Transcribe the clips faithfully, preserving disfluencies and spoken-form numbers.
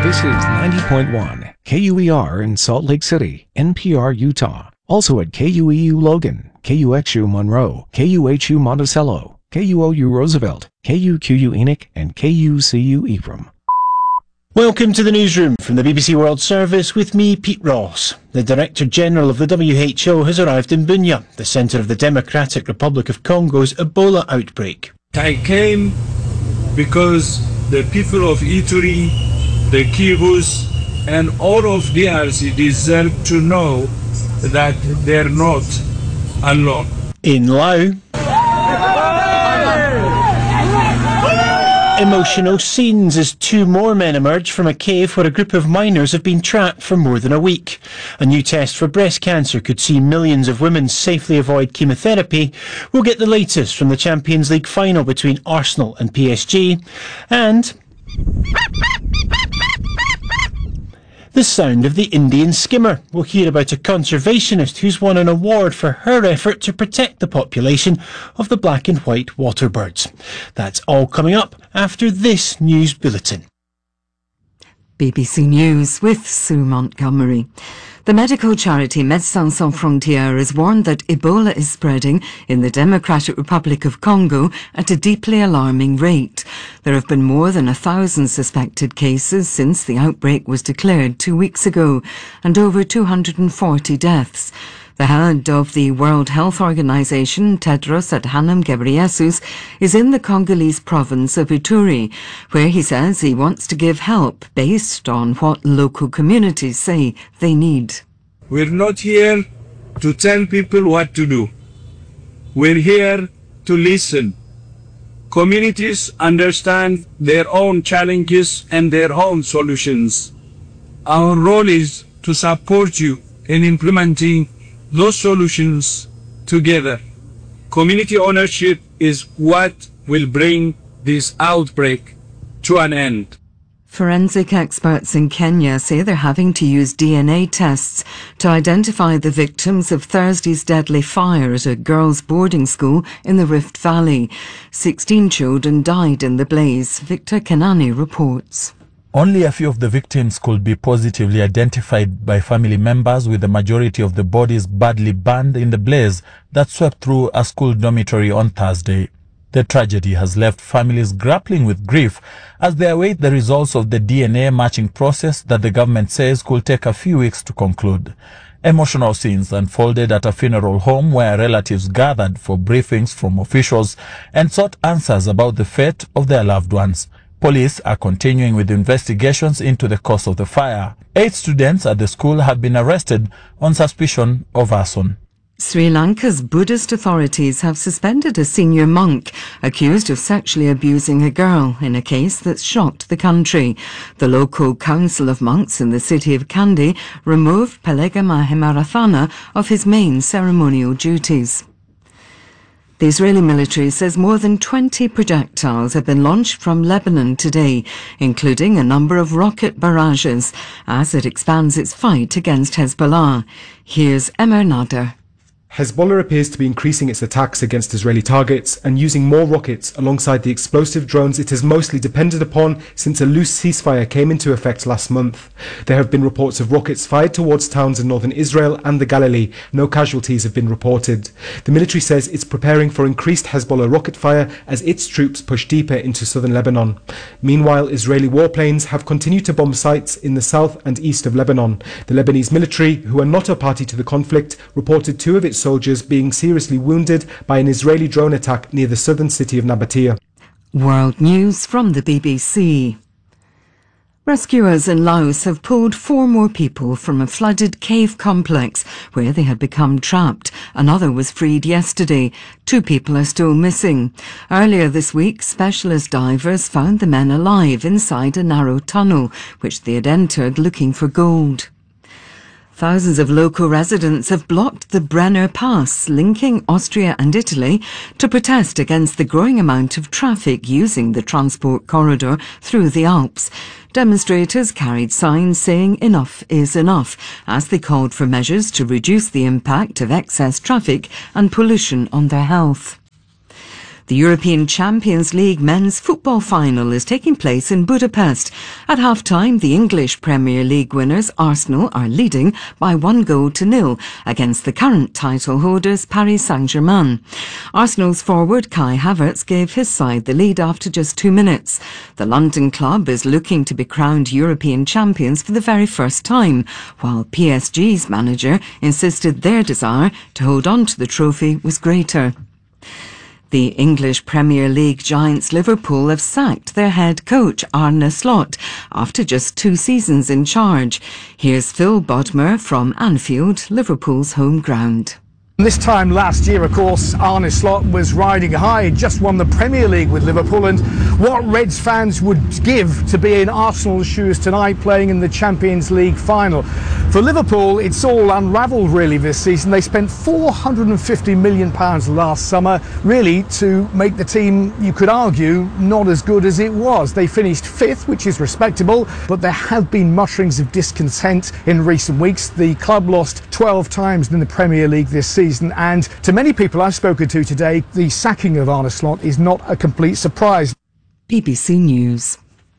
This is ninety point one K U E R in Salt Lake City, N P R, Utah. Also at K U E U Logan, K U X U Monroe, K U H U Monticello, K U O U Roosevelt, K U Q U Enoch, and K U C U Ephraim. Welcome to the newsroom from the B B C World Service with me, Pete Ross. The Director General of the W H O has arrived in Bunia, the centre of the Democratic Republic of Congo's Ebola outbreak. I came because the people of Ituri, the Kivus, and all of D R C deserve to know that they're not alone. In Laos, emotional scenes as two more men emerge from a cave where a group of miners have been trapped for more than a week. A new test for breast cancer could see millions of women safely avoid chemotherapy. We'll get the latest from the Champions League final between Arsenal and P S G. And the sound of the Indian skimmer. We'll hear about a conservationist who's won an award for her effort to protect the population of the black and white waterbirds. That's all coming up after this news bulletin. B B C News with Sue Montgomery. The medical charity Médecins Sans Frontières has warned that Ebola is spreading in the Democratic Republic of Congo at a deeply alarming rate. There have been more than a thousand suspected cases since the outbreak was declared two weeks ago, and over two hundred forty deaths. The head of the World Health Organization, Tedros Adhanom Ghebreyesus, is in the Congolese province of Ituri, where he says he wants to give help based on what local communities say they need. We're not here to tell people what to do. We're here to listen. Communities understand their own challenges and their own solutions. Our role is to support you in implementing those solutions together. Community ownership is what will bring this outbreak to an end. Forensic experts in Kenya say they're having to use D N A tests to identify the victims of Thursday's deadly fire at a girls' boarding school in the Rift Valley. Sixteen children died in the blaze. Victor Kanani reports. Only a few of the victims could be positively identified by family members, with the majority of the bodies badly burned in the blaze that swept through a school dormitory on Thursday. The tragedy has left families grappling with grief as they await the results of the D N A matching process that the government says could take a few weeks to conclude. Emotional scenes unfolded at a funeral home where relatives gathered for briefings from officials and sought answers about the fate of their loved ones. Police are continuing with investigations into the cause of the fire. Eight students at the school have been arrested on suspicion of arson. Sri Lanka's Buddhist authorities have suspended a senior monk accused of sexually abusing a girl in a case that's shocked the country. The local council of monks in the city of Kandy removed Pelega Mahimarathana of his main ceremonial duties. The Israeli military says more than twenty projectiles have been launched from Lebanon today, including a number of rocket barrages, as it expands its fight against Hezbollah. Here's Emir Nader. Hezbollah appears to be increasing its attacks against Israeli targets and using more rockets alongside the explosive drones it has mostly depended upon since a loose ceasefire came into effect last month. There have been reports of rockets fired towards towns in northern Israel and the Galilee. No casualties have been reported. The military says it's preparing for increased Hezbollah rocket fire as its troops push deeper into southern Lebanon. Meanwhile, Israeli warplanes have continued to bomb sites in the south and east of Lebanon. The Lebanese military, who are not a party to the conflict, reported two of its soldiers being seriously wounded by an Israeli drone attack near the southern city of Nabatea. World News from the B B C. Rescuers in Laos have pulled four more people from a flooded cave complex where they had become trapped. Another was freed yesterday. Two people are still missing. Earlier this week, specialist divers found the men alive inside a narrow tunnel, which they had entered looking for gold. Thousands of local residents have blocked the Brenner Pass, linking Austria and Italy, to protest against the growing amount of traffic using the transport corridor through the Alps. Demonstrators carried signs saying enough is enough, as they called for measures to reduce the impact of excess traffic and pollution on their health. The European Champions League men's football final is taking place in Budapest. At half-time, the English Premier League winners Arsenal are leading by one goal to nil against the current title holders Paris Saint-Germain. Arsenal's forward Kai Havertz gave his side the lead after just two minutes. The London club is looking to be crowned European champions for the very first time, while P S G's manager insisted their desire to hold on to the trophy was greater. The English Premier League giants Liverpool have sacked their head coach Arne Slot after just two seasons in charge. Here's Phil Bodmer from Anfield, Liverpool's home ground. This time last year, of course, Arne Slot was riding high. He just won the Premier League with Liverpool, and what Reds fans would give to be in Arsenal's shoes tonight playing in the Champions League final. For Liverpool, it's all unravelled really this season. They spent four hundred fifty million pounds last summer, really to make the team, you could argue, not as good as it was. They finished fifth, which is respectable, but there have been mutterings of discontent in recent weeks. The club lost twelve times in the Premier League this season. And to many people I've spoken to today, the sacking of Arne Slot is not a complete surprise. B B C News.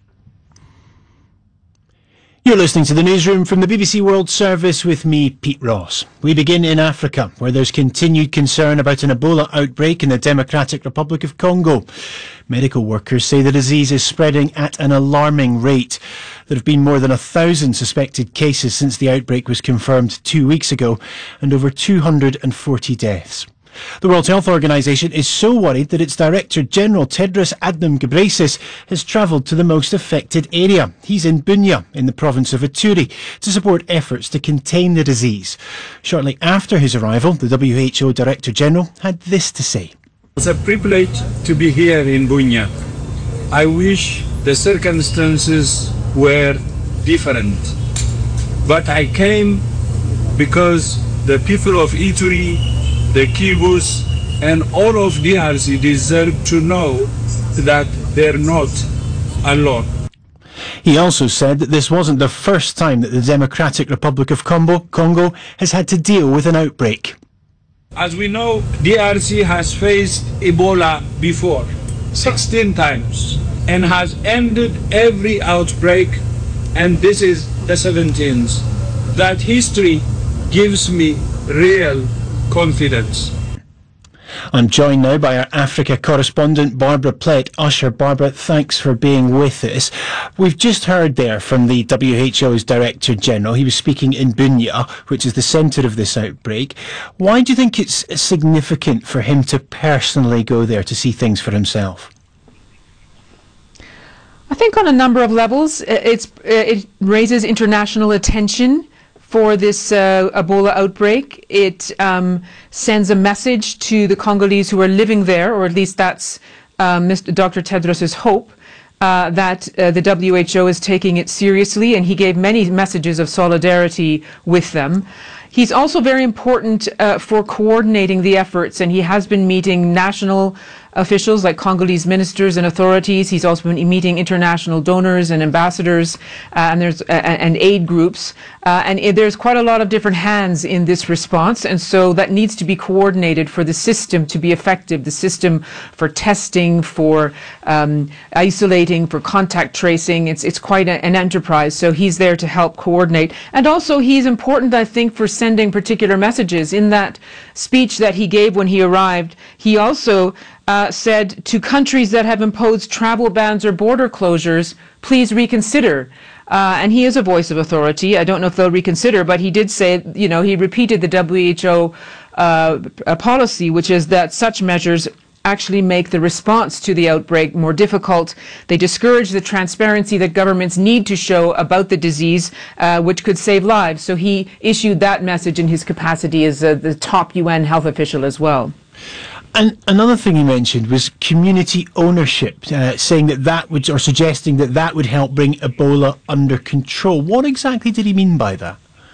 You're listening to the newsroom from the B B C World Service with me, Pete Ross. We begin in Africa, where there's continued concern about an Ebola outbreak in the Democratic Republic of Congo. Medical workers say the disease is spreading at an alarming rate. There have been more than a thousand suspected cases since the outbreak was confirmed two weeks ago, and over two hundred forty deaths. The World Health Organization is so worried that its Director General Tedros Adhanom Ghebreyesus has travelled to the most affected area. He's in Bunia, in the province of Ituri, to support efforts to contain the disease. Shortly after his arrival, the W H O Director General had this to say. It's a privilege to be here in Bunia. I wish the circumstances were different, but I came because the people of Ituri, the Kivus, and all of D R C deserve to know that they're not alone. He also said that this wasn't the first time that the Democratic Republic of Congo, Congo has had to deal with an outbreak. As we know, D R C has faced Ebola before, sixteen times, and has ended every outbreak, and this is the seventeenth. That history gives me real confidence. I'm joined now by our Africa correspondent Barbara Plett. Usher, Barbara, thanks for being with us. We've just heard there from the W H O's Director General. He was speaking in Bunia, which is the centre of this outbreak. Why do you think it's significant for him to personally go there to see things for himself? I think on a number of levels. It's, it raises international attention for this uh, Ebola outbreak. It um, sends a message to the Congolese who are living there, or at least that's uh, Mister Doctor Tedros's hope, uh, that uh, the W H O is taking it seriously, and he gave many messages of solidarity with them. He's also very important uh, for coordinating the efforts, and he has been meeting national officials like Congolese ministers and authorities. He's also been meeting international donors and ambassadors uh, and there's uh, and aid groups. Uh, and it, there's quite a lot of different hands in this response, and so that needs to be coordinated for the system to be effective, the system for testing, for um, isolating, for contact tracing. It's, it's quite a, an enterprise, so he's there to help coordinate. And also he's important, I think, for sending particular messages. In that speech that he gave when he arrived, he also Uh, said to countries that have imposed travel bans or border closures, please reconsider. Uh, and he is a voice of authority. I don't know if they'll reconsider, but he did say, you know, he repeated the W H O uh, policy, which is that such measures actually make the response to the outbreak more difficult. They discourage the transparency that governments need to show about the disease, uh, which could save lives. So he issued that message in his capacity as uh, the top U N health official as well. And another thing he mentioned was community ownership, uh, saying that that would, or suggesting that that would help bring Ebola under control. What exactly did he mean by that?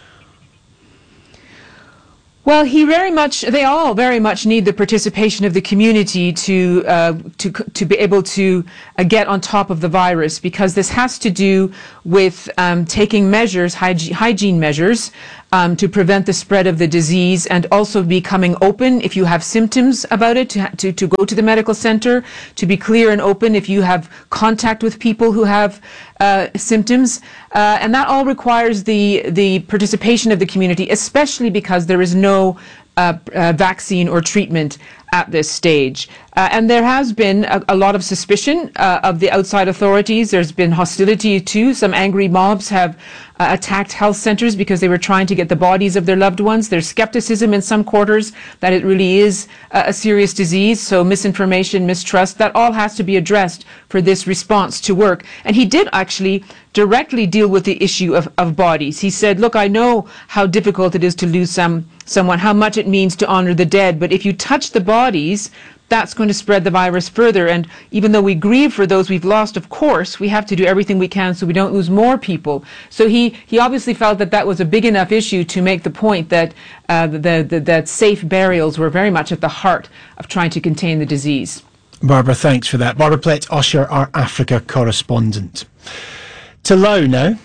Well, he very much, they all very much need the participation of the community to uh, to to be able to uh, get on top of the virus, because this has to do with um, taking measures, hygiene, hygiene measures, um, to prevent the spread of the disease, and also becoming open if you have symptoms about it, to, to, to go to the medical center, to be clear and open if you have contact with people who have uh, symptoms. Uh, and that all requires the, the participation of the community, especially because there is no uh, uh, vaccine or treatment at this stage. Uh, and there has been a, a lot of suspicion uh, of the outside authorities. There's been hostility too. Some angry mobs have uh, attacked health centers because they were trying to get the bodies of their loved ones. There's skepticism in some quarters that it really is uh, a serious disease. So misinformation, mistrust, that all has to be addressed for this response to work. And he did actually directly deal with the issue of, of bodies. He said, look, I know how difficult it is to lose some someone, how much it means to honor the dead, but if you touch the bodies, that's going to spread the virus further. And even though we grieve for those we've lost, of course, we have to do everything we can so we don't lose more people. So he, he obviously felt that that was a big enough issue to make the point that uh, the, the, that safe burials were very much at the heart of trying to contain the disease. Barbara, thanks for that. Barbara Plett-Usher, our Africa correspondent. To Laos now.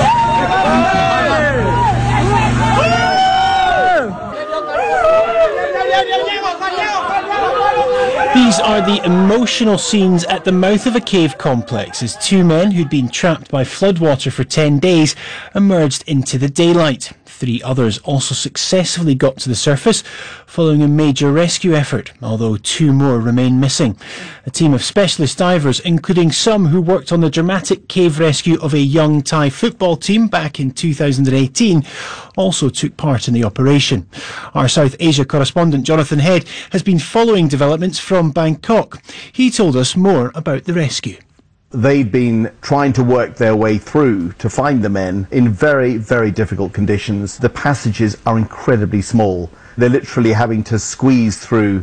These are the emotional scenes at the mouth of a cave complex as two men who'd been trapped by floodwater for ten days emerged into the daylight. Three others also successfully got to the surface following a major rescue effort, although two more remain missing. A team of specialist divers, including some who worked on the dramatic cave rescue of a young Thai football team back in two thousand eighteen, also took part in the operation. Our South Asia correspondent Jonathan Head has been following developments from Bangkok. He told us more about the rescue. They've been trying to work their way through to find the men in very, very difficult conditions. The passages are incredibly small. They're literally having to squeeze through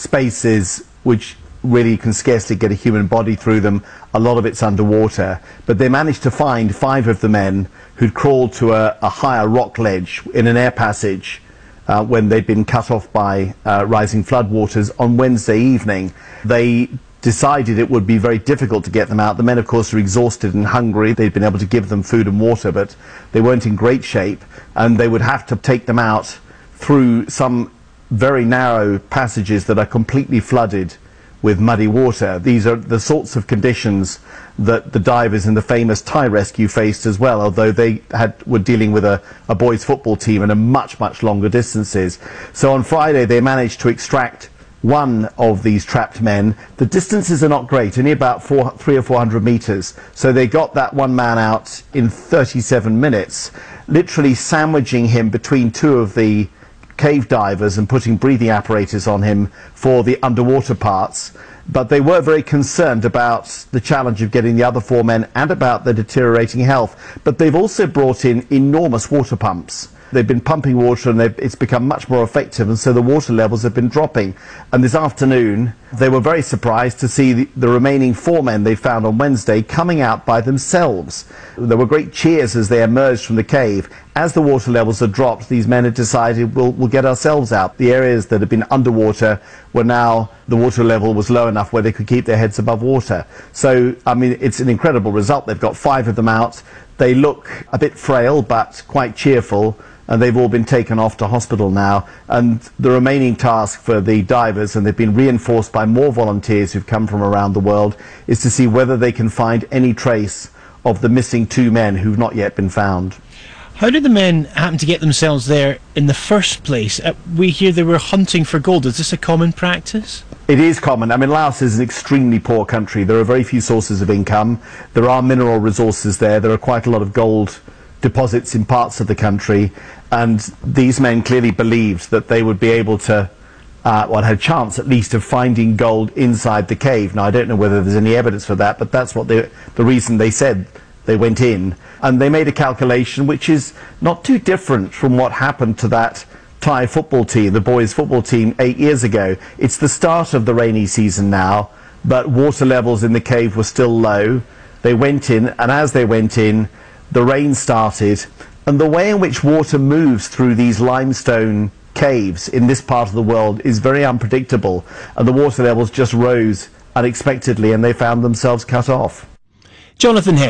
spaces which really can scarcely get a human body through them. A lot of it's underwater. But they managed to find five of the men who'd crawled to a, a higher rock ledge in an air passage uh, when they'd been cut off by uh, rising floodwaters on Wednesday evening. They decided it would be very difficult to get them out. The men, of course, are exhausted and hungry. They'd been able to give them food and water, but they weren't in great shape, and they would have to take them out through some very narrow passages that are completely flooded with muddy water. These are the sorts of conditions that the divers in the famous Thai rescue faced as well, although they had were dealing with a, a boys' football team and a much, much longer distances. So on Friday they managed to extract one of these trapped men. The distances are not great, only about four, three or four hundred meters. So they got that one man out in thirty-seven minutes, literally sandwiching him between two of the cave divers and putting breathing apparatus on him for the underwater parts. But they were very concerned about the challenge of getting the other four men and about their deteriorating health. But they've also brought in enormous water pumps. They've been pumping water and it's become much more effective, and so the water levels have been dropping. And this afternoon they were very surprised to see the, the remaining four men they found on Wednesday coming out by themselves. There were great cheers as they emerged from the cave. As the water levels had dropped, these men had decided, we'll, we'll get ourselves out. The areas that had been underwater were now, the water level was low enough where they could keep their heads above water. So, I mean, it's an incredible result. They've got five of them out. They look a bit frail, but quite cheerful. And they've all been taken off to hospital now. And the remaining task for the divers, and they've been reinforced by more volunteers who've come from around the world, is to see whether they can find any trace of the missing two men who've not yet been found. How did the men happen to get themselves there in the first place? Uh, we hear they were hunting for gold. Is this a common practice? It is common. I mean, Laos is an extremely poor country. There are very few sources of income. There are mineral resources there. There are quite a lot of gold deposits in parts of the country, and these men clearly believed that they would be able to, uh, well, had a chance at least of finding gold inside the cave. Now, I don't know whether there's any evidence for that, but that's what they, the reason they said they went in. And they made a calculation which is not too different from what happened to that Thai football team, the boys' football team, eight years ago. It's the start of the rainy season now, but water levels in the cave were still low. They went in, and as they went in, the rain started, and the way in which water moves through these limestone caves in this part of the world is very unpredictable, and the water levels just rose unexpectedly and they found themselves cut off. Jonathan Head.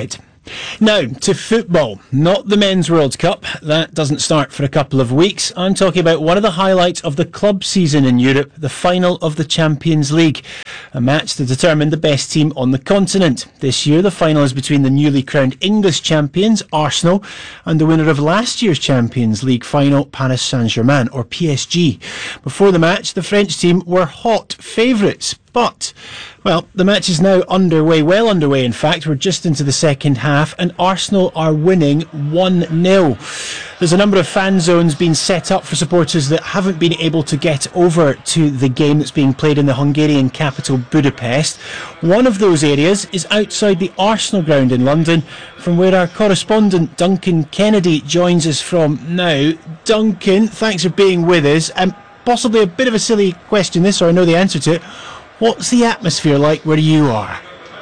Now, to football. Not the Men's World Cup. That doesn't start for a couple of weeks. I'm talking about one of the highlights of the club season in Europe, the final of the Champions League. A match to determine the best team on the continent. This year, the final is between the newly crowned English champions, Arsenal, and the winner of last year's Champions League final, Paris Saint-Germain, or P S G. Before the match, the French team were hot favourites. But, well, the match is now underway, well underway in fact. We're just into the second half and Arsenal are winning one nil. There's a number of fan zones being set up for supporters that haven't been able to get over to the game that's being played in the Hungarian capital, Budapest. One of those areas is outside the Arsenal ground in London, from where our correspondent Duncan Kennedy joins us from now. Duncan, thanks for being with us. And possibly a bit of a silly question this, or I know the answer to it. What's the atmosphere like where you are?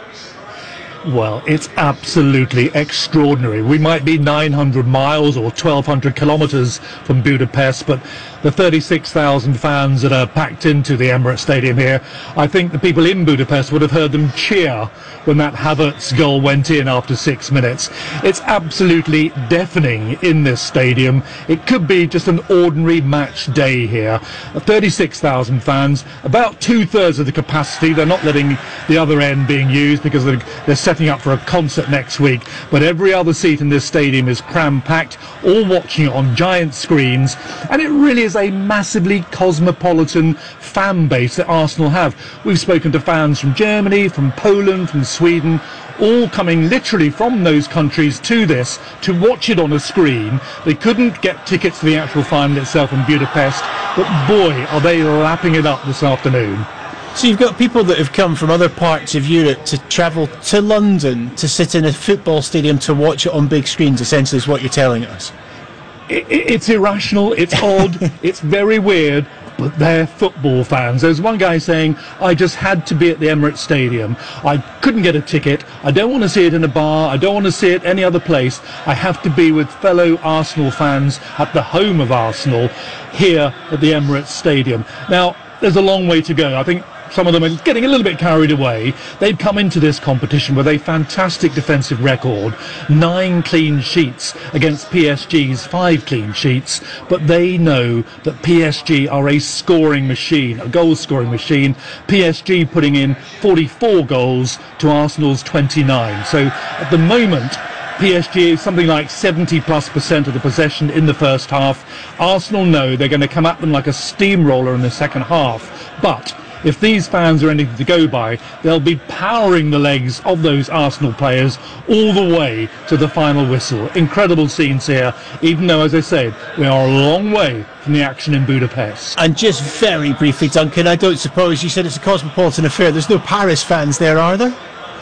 Well, it's absolutely extraordinary. We might be nine hundred miles or twelve hundred kilometres from Budapest, but the thirty-six thousand fans that are packed into the Emirates Stadium here, I think the people in Budapest would have heard them cheer when that Havertz goal went in after six minutes. It's absolutely deafening in this stadium. It could be just an ordinary match day here. thirty-six thousand fans, about two-thirds of the capacity. They're not letting the other end being used because they're, they're setting up for a concert next week, but every other seat in this stadium is cram-packed, all watching it on giant screens, and it really is a massively cosmopolitan fan base that Arsenal have. We've spoken to fans from Germany, from Poland, from Sweden, all coming literally from those countries to this to watch it on a screen. They couldn't get tickets to the actual final itself in Budapest, but boy, are they lapping it up this afternoon. So you've got people that have come from other parts of Europe to travel to London to sit in a football stadium to watch it on big screens, essentially is what you're telling us. It, it's irrational, it's odd, it's very weird, but they're football fans. There's one guy saying, I just had to be at the Emirates Stadium. I couldn't get a ticket. I don't want to see it in a bar. I don't want to see it any other place. I have to be with fellow Arsenal fans at the home of Arsenal here at the Emirates Stadium. Now, there's a long way to go. I think some of them are getting a little bit carried away. They've come into this competition with a fantastic defensive record, nine clean sheets against P S G's five clean sheets, but they know that P S G are a scoring machine, a goal scoring machine. P S G putting in forty-four goals to Arsenal's twenty-nine. So at the moment, P S G is something like seventy plus percent of the possession in the first half. Arsenal know they're going to come at them like a steamroller in the second half, but if these fans are anything to go by, they'll be powering the legs of those Arsenal players all the way to the final whistle. Incredible scenes here, even though, as I said, we are a long way from the action in Budapest. And just very briefly, Duncan, I don't suppose you said it's a cosmopolitan affair. There's no Paris fans there, are there?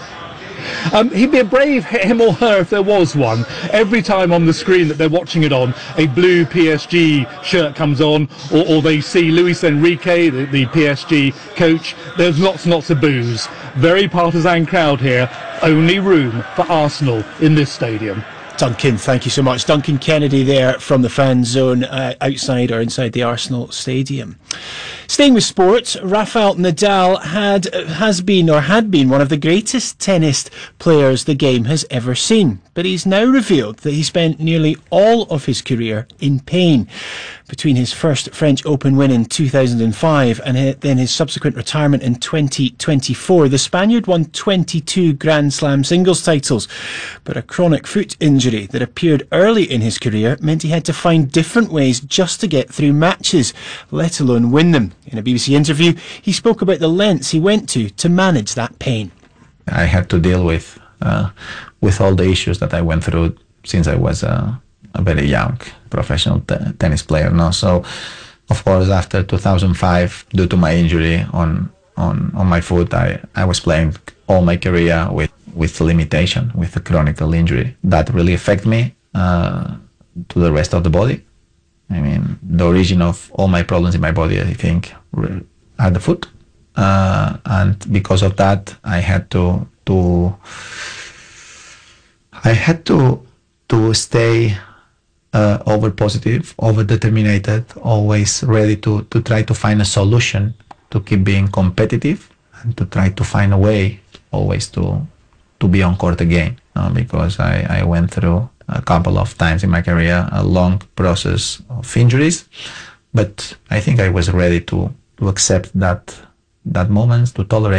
Um, he'd be a brave him or her if there was one. Every time on the screen that they're watching it on, a blue P S G shirt comes on, or, or they see Luis Enrique, the, the P S G coach, there's lots and lots of boos. Very partisan crowd here, only room for Arsenal in this stadium. Duncan, thank you so much. Duncan Kennedy there from the fan zone uh, outside or inside the Arsenal Stadium. Staying with sports, Rafael Nadal had has been or had been one of the greatest tennis players the game has ever seen. But he's now revealed that he spent nearly all of his career in pain. Between his first French Open win in two thousand five and then his subsequent retirement in twenty twenty-four, the Spaniard won twenty-two Grand Slam singles titles. But a chronic foot injury that appeared early in his career meant he had to find different ways just to get through matches, let alone win them. In a B B C interview, he spoke about the lengths he went to to manage that pain. I had to deal with uh, with all the issues that I went through since I was uh, a very young professional t- tennis player. No? So, of course, after two thousand five, due to my injury on on, on my foot, I, I was playing all my career with, with limitation, with a chronic injury. That really affected me uh, to the rest of the body. I mean, the origin of all my problems in my body, I think, are the foot. Uh, and because of that, I had to to I had to to stay uh, over positive, over determined, always ready to to try to find a solution, to keep being competitive, and to try to find a way always to to be on court again. uh, because I, I went through a couple of times in my career a long process of injuries, but I think I was ready to, to accept that that moment, to tolerate